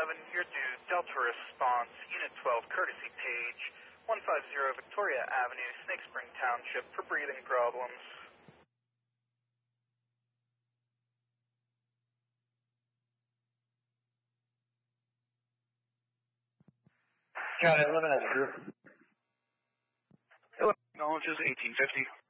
11, you're due Delta Response, Unit 12, courtesy page, 150 Victoria Avenue, Snake Spring Township, for breathing problems. Got it, 11 as group. Acknowledges 1850.